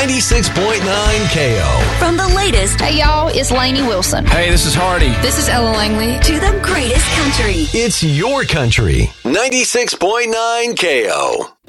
96.9 KO. From the latest Hey, y'all, it's Lainey Wilson. Hey, this is Hardy. This is Ella Langley. to the greatest country. It's your country. 96.9 KO.